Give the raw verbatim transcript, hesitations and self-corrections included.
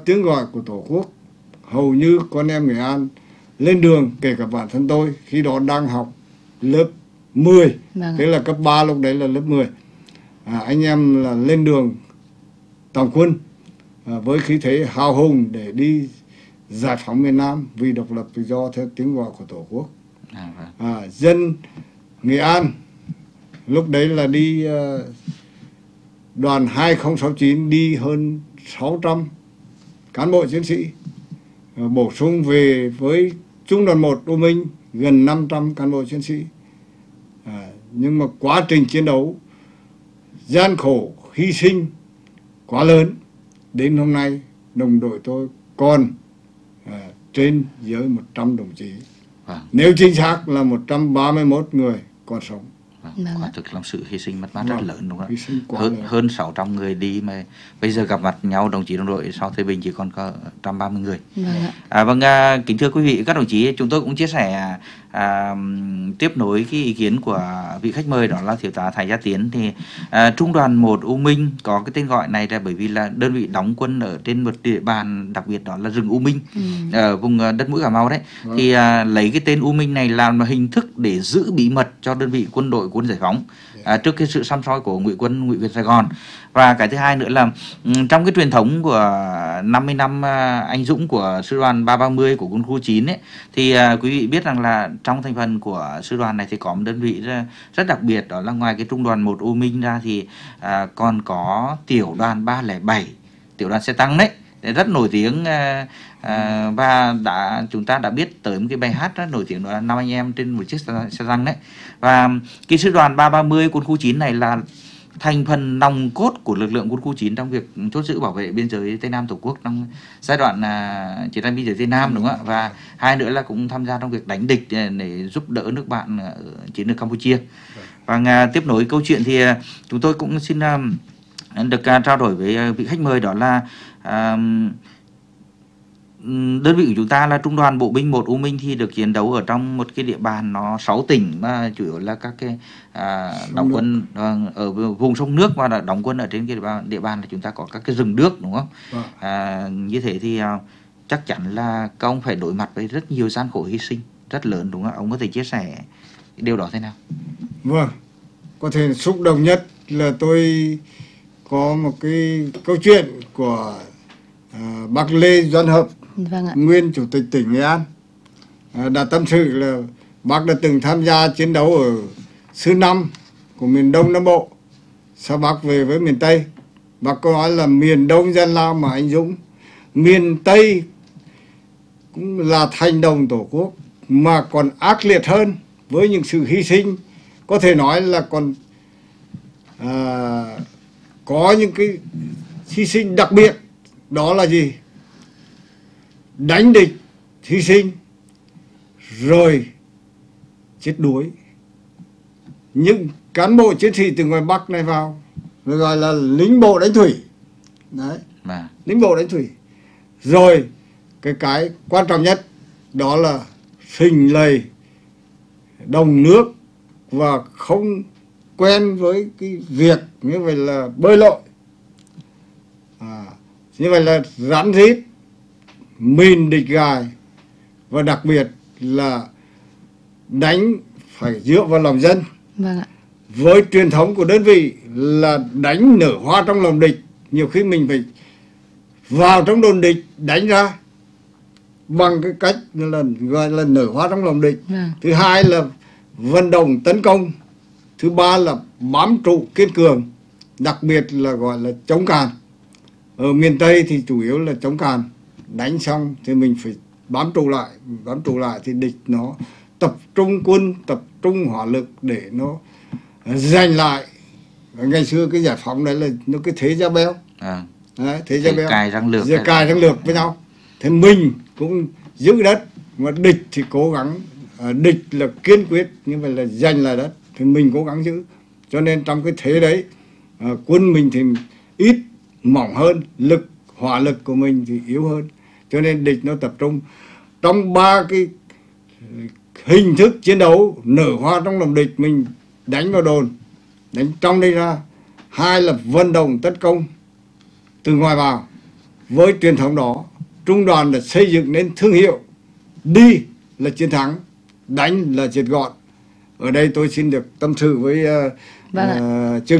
tiếng gọi của Tổ quốc. Hầu như con em Nghệ An lên đường, kể cả bản thân tôi khi đó đang học lớp mười, vâng. Thế là cấp ba, lúc đấy là lớp mười. À, anh em là lên đường toàn quân à, với khí thế hào hùng để đi giải phóng miền Nam vì độc lập tự do theo tiếng gọi của Tổ quốc. À, vâng. à, dân Nghệ An lúc đấy là đi uh, đoàn hai không sáu chín đi hơn sáu trăm cán bộ chiến sĩ, uh, bổ sung về với trung đoàn một U Minh gần năm trăm cán bộ chiến sĩ. À, nhưng mà quá trình chiến đấu gian khổ, hy sinh quá lớn, đến hôm nay đồng đội tôi còn à, trên dưới một trăm đồng chí. Vâng. Nếu chính xác là một trăm ba mươi mốt người còn sống. Vâng. Quả thực là sự hy sinh mất mát vâng. rất lớn, đúng không? Hy sinh quá hơn lớn. hơn sáu trăm người đi mà bây giờ gặp mặt nhau đồng chí đồng đội sau thời bình chỉ còn có một trăm ba mươi người. Vâng, à, vâng à, kính thưa quý vị các đồng chí, chúng tôi cũng chia sẻ à, tiếp nối cái ý kiến của vị khách mời đó là thiếu tá Thái Gia Tiến. Thì à, trung đoàn một U Minh có cái tên gọi này là bởi vì là đơn vị đóng quân ở trên một địa bàn đặc biệt đó là rừng U Minh, ừ. ở vùng đất mũi Cà Mau đấy. Vâng. Thì à, lấy cái tên U Minh này làm hình thức để giữ bí mật cho đơn vị quân đội quân giải phóng à, trước cái sự săm soi của ngụy quân ngụy Việt Sài Gòn. Và cái thứ hai nữa là trong cái truyền thống của năm mươi năm anh dũng của sư đoàn ba ba mươi của quân khu chín ấy, thì à, quý vị biết rằng là trong thành phần của sư đoàn này thì có một đơn vị rất, rất đặc biệt, đó là ngoài cái trung đoàn một U Minh ra thì à, còn có tiểu đoàn ba không bảy, tiểu đoàn xe tăng đấy, rất nổi tiếng. à, à, và đã chúng ta đã biết tới một cái bài hát rất nổi tiếng, đó là Năm Anh Em Trên Một Chiếc Xe Tăng đấy. Và cái sư đoàn ba ba mươi quân khu chín này là thành phần nòng cốt của lực lượng quân khu chín trong việc chốt giữ bảo vệ biên giới Tây Nam Tổ quốc trong giai đoạn uh, chiến tranh biên giới Tây Nam, đúng không ạ? Và hai nữa là cũng tham gia trong việc đánh địch để, để giúp đỡ nước bạn ở chiến lược Campuchia. Và uh, tiếp nối câu chuyện thì uh, chúng tôi cũng xin uh, được uh, trao đổi với uh, vị khách mời, đó là uh, đơn vị của chúng ta là trung đoàn bộ binh một U Minh thì được chiến đấu ở trong một cái địa bàn nó sáu tỉnh, mà chủ yếu là các cái à, đóng quân à, ở vùng sông nước, và đóng quân ở trên cái địa bàn, địa bàn là chúng ta có các cái rừng nước, đúng không? À, như thế thì à, chắc chắn là các ông phải đối mặt với rất nhiều gian khổ hy sinh rất lớn, đúng không? Ông có thể chia sẻ điều đó thế nào? Vâng, có thể xúc động nhất là tôi có một cái câu chuyện của à, bác Lê Doãn Hợp, vâng ạ. nguyên chủ tịch tỉnh Nghệ An, à, đã tâm sự là bác đã từng tham gia chiến đấu ở sư năm của miền Đông Nam Bộ. Sau bác về với miền Tây, bác có nói là miền Đông gian lao mà anh dũng, miền Tây cũng là thành đồng Tổ quốc mà còn ác liệt hơn, với những sự hy sinh có thể nói là còn à, có những cái hy sinh đặc biệt. Đó là gì? Đánh địch, hy sinh, rồi chết đuối. Những cán bộ chiến sĩ từ ngoài Bắc này vào gọi là lính bộ đánh thủy. Đấy, à. lính bộ đánh thủy. Rồi cái cái quan trọng nhất đó là phình lầy đồng nước và không quen với cái việc như vậy là bơi lội, à, như vậy là rắn rít, mìn địch gài, và đặc biệt là đánh phải dựa vào lòng dân. Vâng ạ. Với truyền thống của đơn vị là đánh nở hoa trong lòng địch, nhiều khi mình phải vào trong đồn địch đánh ra bằng cái cách là gọi là nở hoa trong lòng địch. Vâng. Thứ hai là vận động tấn công. Thứ ba là bám trụ kiên cường, đặc biệt là gọi là chống càn. Ở miền Tây thì chủ yếu là chống càn, đánh xong thì mình phải bám trụ lại, bám trụ lại thì địch nó tập trung quân, tập trung hỏa lực để nó giành lại. Ngày xưa cái giải phóng đấy là nó cái thế Gia Beo, à. Đấy, thế Gia Beo, cài răng lược, cài răng lược với nhau. Thế mình cũng giữ đất, mà địch thì cố gắng, à, địch là kiên quyết, nhưng mà là giành lại đất thì mình cố gắng giữ. Cho nên trong cái thế đấy, à, quân mình thì ít mỏng hơn, lực hỏa lực của mình thì yếu hơn, cho nên địch nó tập trung. Trong ba cái hình thức chiến đấu nở hoa trong lòng địch, mình đánh vào đồn, đánh trong đây ra. Hai là vận động tấn công từ ngoài vào, với truyền thống đó, trung đoàn đã xây dựng nên thương hiệu đi là chiến thắng, đánh là diệt gọn. Ở đây tôi xin được tâm sự với uh, Vâng ạ. uh, chương